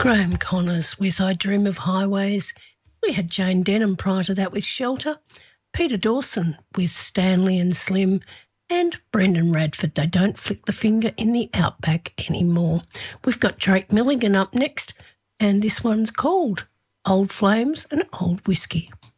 Graham Connors with I Dream of Highways. We had Jane Denham prior to that with Shelter, Peter Dawson with Stanley and Slim, and Brendan Radford, They Don't Flick the Finger in the Outback Anymore. We've got Drake Milligan up next, and this one's called Old Flames and Old Whiskey.